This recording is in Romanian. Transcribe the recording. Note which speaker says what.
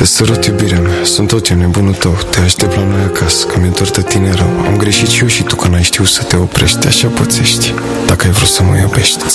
Speaker 1: Te sărut, iubirea mea, sunt tot eu nebunul tău. Te aștept la noi acasă, că mi-e dor de tine rău. Am greșit și eu și tu, că n-ai știut să te oprești. Așa pățești, dacă ai vrut să mă iubești.